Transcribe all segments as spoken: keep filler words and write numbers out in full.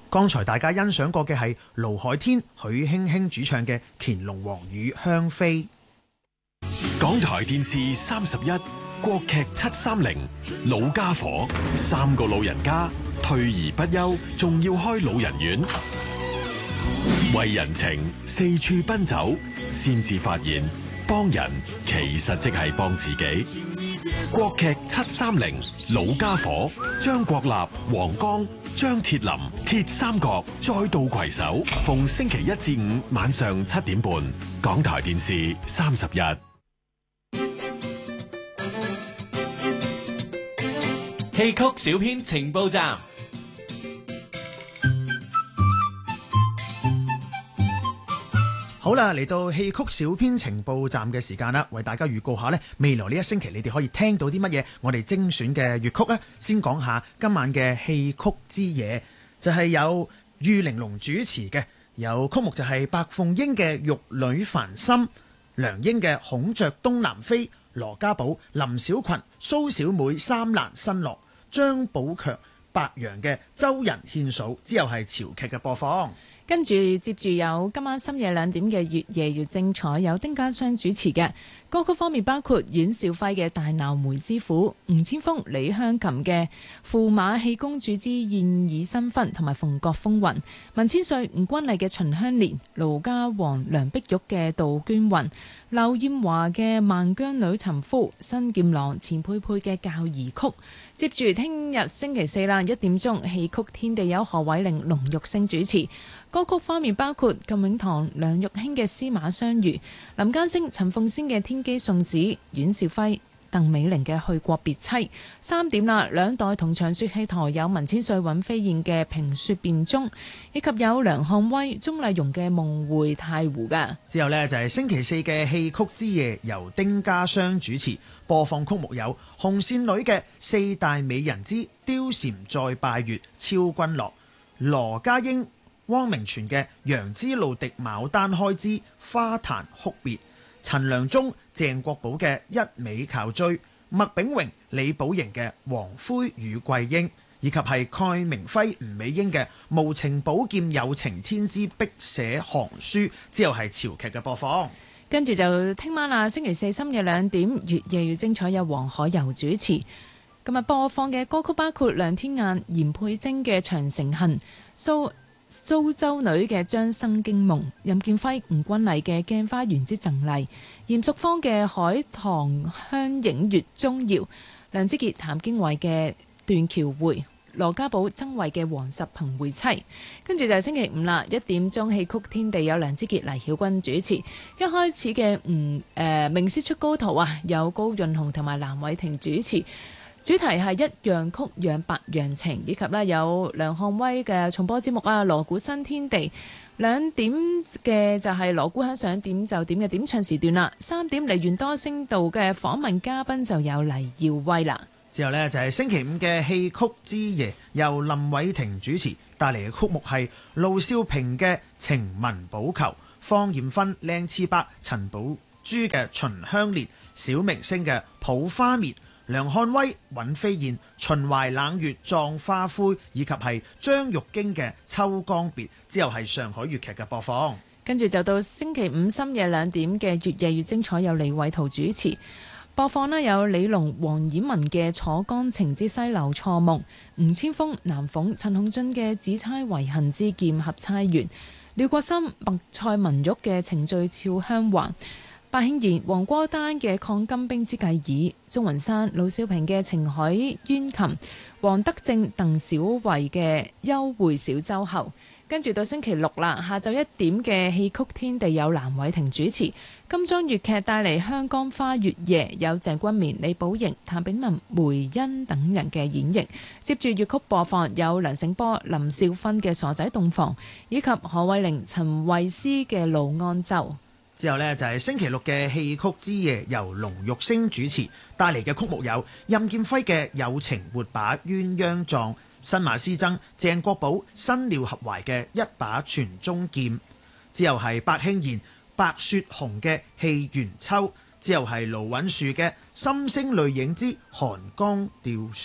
剛才大家欣賞過嘅係盧海天、許興興主唱嘅《乾隆王與香妃》。 港台電視三十一國劇七三零老家伙，三個老人家退而不休，仲要開老人院，為人情四處奔走，先至發現幫人其實即係幫自己。國劇七三零老家伙，張國立、黃剛、張鐵林鐵三角再度攜手，逢星期一至五晚上七點半，港台電視三十一。 戲曲小編情報站。 好啦，嚟到戲曲小編情報站嘅時間啦，為大家預告下呢，未來呢一星期你哋可以聽到啲乜嘢我哋精選嘅粵曲呢。先講下今晚嘅戲曲之夜，就係、是、有玉玲瓏主持嘅，有曲目就係白鳳英嘅《玉女繁心》，梁英嘅《孔雀東南飛》，羅家寶、林小群、蘇小妹三蘭新樂，張寶強、白楊嘅《周人獻數》，之後係潮劇嘅播放。 跟住接住有今晚深夜兩點嘅越夜越精彩，有丁家湘主持嘅歌曲方面包括阮兆輝嘅《大鬧梅之府》，吳千峰、李香琴嘅《駙馬戲公主之燕爾新婚》同埋《鳳閣風雲》，文千歲、吳君麗嘅《秦香蓮》，盧家煌、梁碧玉嘅《杜鵑雲》，劉艷華嘅《萬疆女尋夫》，新劍郎錢佩佩嘅《教兒曲》。接住聽日星期四啦，一點鐘戲曲天地有何偉玲、龍玉星主持。歌曲方面包括靳永堂、梁玉卿嘅《司馬相如》，林家聲、陳鳳仙嘅《天機送子》，阮兆輝、鄧美玲嘅《去國別妻》。三點啦，兩代同場說戲台有文千歲、尹飛燕嘅《評說辨忠》，以及有梁漢威、鍾麗蓉嘅《夢回太湖》噶。 之後呢，就係星期四嘅戲曲之夜，由丁家湘主持，播放曲目有紅線女嘅《四大美人之貂蟬再拜月》，超君樂，羅家英、汪明荃嘅《楊枝露滴牡丹開之花壇哭別》，陳良忠、鄭國寶嘅《一味靠追》，麥炳榮、李寶瑩嘅《王魁與桂英》，以及係蓋明輝、吳美英嘅《無情寶劍有情天之碧寫行書》，之後係潮劇嘅播放。 跟住就聽晚啦，星期四深夜兩點，越夜越精彩，有黃海柔主持。今日播放嘅歌曲包括梁天雁、嚴佩貞嘅《長城恨》，蘇蘇州女嘅《將生驚夢》，任劍輝、吳君麗嘅《鏡花緣之贈禮》，嚴淑芳嘅《海棠香映月中遙》，梁之傑、譚經緯嘅《斷橋回》，羅家寶、曾慧嘅《黃十鵬會妻》。跟住就係星期五啦，一點鐘戲曲天地有梁之傑、黎曉君主持。一開始嘅吳誒名師出高徒啊，有高潤鴻同埋藍偉霆主持。主題係一樣曲養百樣情，以及咧有梁漢威嘅重播節目啊，鑼鼓新天地。兩點嘅就係鑼鼓響，想點就點嘅點唱時段啦。三點梨園多聲道嘅訪問嘉賓就有黎耀威啦。 之後呢，就係星期五嘅戲曲之夜，由林偉霆主持，帶嚟嘅曲目係盧少平嘅《情文寶球》，方艷芬、靚次伯、陳寶珠嘅《秦香蓮》，小明星嘅《抱花滅》，梁漢威、尹飛燕、秦淮冷月葬花灰，以及係張玉京嘅《秋江別》，之後係上海粵劇嘅播放。 跟住就到星期五深夜兩點嘅越夜越精彩，有李偉圖主持。播放呢有李龍、黃綺文嘅《楚江情之西流錯夢》，吳千峰、南鳳、陳鴻俊嘅《紫釵遺恨之劍合釵圓》，廖國森、麥蔡文玉嘅《程序俏香環》，白慶賢、黃國丹嘅《抗金兵之計議》，鍾雲山、盧少平嘅《情海冤琴》，黃德正、鄧小維嘅《幽會小周後》。跟住到星期六啦，下晝一點嘅戲曲天地有藍偉霆主持，金裝粵劇帶嚟香江花月夜，有鄭君綿、李寶瑩、譚炳文、梅欣等人嘅演繹。接住粵曲播放有梁醒波、林少芬嘅《傻仔洞房》，以及何慧玲、陳慧思嘅《盧安洲》。 之後呢，就係星期六嘅戲曲之夜，由龍玉星主持，帶嚟嘅曲目有任劍輝嘅《有情活把鴛鴦撞》，新馬師曾、鄭國寶、新廖合懷嘅《一把傳中劍》，之後係白慶賢、白雪紅嘅《戲元秋》，之後係盧允樹嘅《心聲淚影之寒江釣雪》，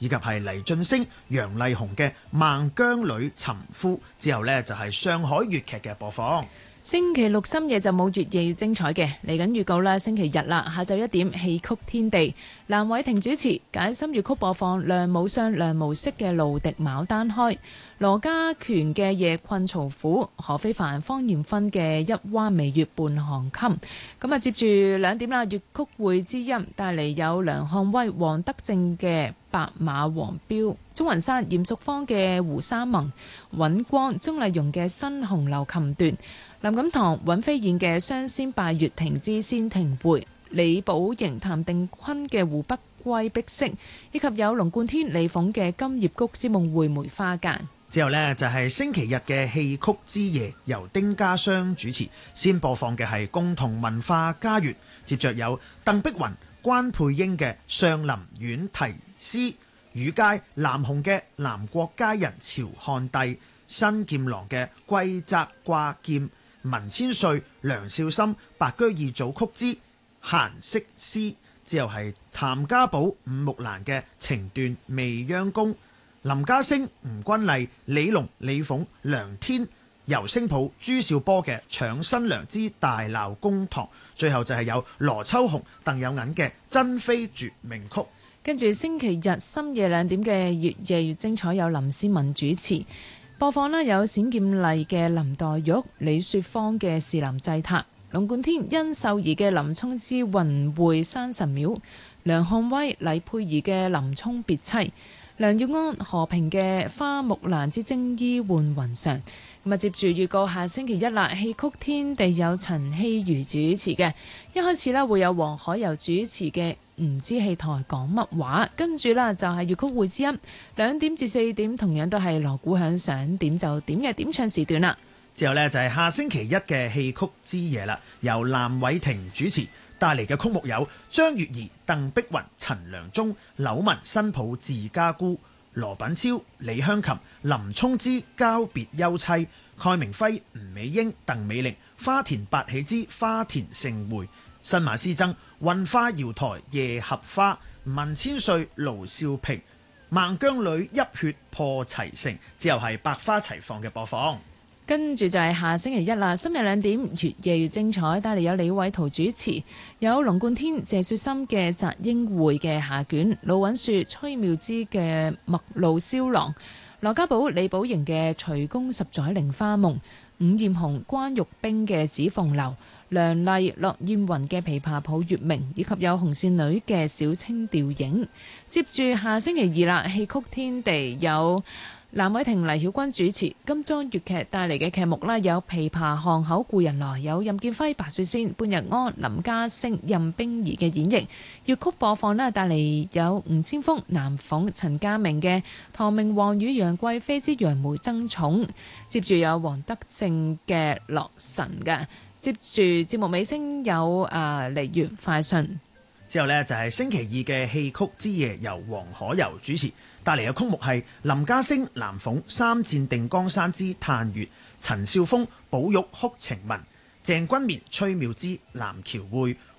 以及係黎晉升、楊麗紅嘅《孟姜女尋夫》。之後呢，就係上海粵劇嘅播放。 星期六深夜就冇越夜越精彩嘅，嚟緊預告啦，星期日啦，下晝一點戲曲天地，藍偉霆主持，解心粵曲播放梁武相、梁無息嘅《露笛牡丹開》，羅家權嘅《夜困曹府》，何非凡、方艷芬嘅《一彎眉月半行衾》。咁啊，接住兩點啦，粵曲會之音帶嚟有梁漢威、黃德正嘅《白馬黃標》，鍾雲山、嚴淑芳嘅《胡沙盟》，尹光、鍾麗蓉嘅《新紅樓琴段》，林錦堂、尹飛燕嘅《雙仙拜月亭之仙庭會》，李寶瑩、譚定坤嘅《湖北歸碧色》，以及有龍貫天、李鳳嘅《金葉菊之夢會梅花間》。 之後呢，就係星期日嘅戲曲之夜，由丁家湘主持。先播放嘅係共同文化家園，接着有鄧碧雲、關佩英嘅《上林苑題詩》，羽佳、南紅嘅《南國佳人朝漢帝》，新劍郎嘅《貴澤掛劍》，文千歲、梁少森、白居易組曲之閒適詩。之後係譚家寶、伍木蘭嘅《情斷未央宮》，林家聲、吳君麗、李龍、李鳳、梁天、尤聲普、朱兆波嘅《搶新娘之大鬧公堂》。最後就係有羅秋紅、鄧有銀嘅《珍妃絕命曲》。 跟住星期日深夜兩點嘅越夜越精彩，有林思文主持播放啦，有冼劍麗嘅《林黛玉》，李雪芳嘅《士林祭塔》，龍貫天、殷秀儀嘅《林沖之雲會山神廟》，梁漢威、黎佩儀嘅《林沖別妻》，梁耀安、何平嘅《花木蘭之青衣換雲裳》。咁啊，接住預告下星期一啦，戲曲天地有陳希如主持嘅，一開始呢會有黃海柔主持嘅唔知戲台講乜話，跟住啦就係粵曲會之音，兩點至四點同樣都係鑼鼓響，想點就點嘅點唱時段啦。 之後呢，就係下星期一嘅戲曲之夜啦，由藍偉霆主持，帶嚟嘅曲目有張月兒、鄧碧雲、陳良忠、柳文新抱自家姑、羅品超、李香琴、林沖之交別休妻、蓋明輝、吳美英、鄧美玲、花田八喜之花田盛會、新馬師曾、運花瑤台夜合花、文千歲、盧少平、孟姜女泣血破齊城。之後係百花齊放嘅播放。 跟住就係下星期一啦，深夜兩點越夜越精彩，帶嚟有李偉圖主持，有龍貫天、謝雪心嘅《摘英會》嘅下卷，盧允樹、崔妙芝嘅《陌路蕭郎》，羅家寶、李寶瑩嘅《隨宮十載菱花夢》，伍艷紅、關玉冰嘅《紫鳳樓》，梁麗、駱燕雲嘅《琵琶譜月明》，以及有紅線女嘅《小清吊影》。接住下星期二啦，戲曲天地有藍偉霆、黎曉君主持，金裝粵劇帶嚟嘅劇目啦，有《琵琶巷口故人來》，有任劍輝、白雪仙、半日安、林家聲、任冰兒嘅演繹。粵曲播放啦，帶嚟有吳千峰、南鳳、陳家明嘅《唐明皇與楊貴妃之楊梅爭寵》。接住有黃德正嘅《洛神》嘅。接住節目尾聲有啊梨園快訊。 之後呢，就係星期二嘅戲曲之夜，由黃可柔主持，帶嚟嘅曲目係林家聲、藍鳳、三戰定江山之嘆月、陳少峰、寶玉哭情文、鄭君綿、崔妙芝、南橋會、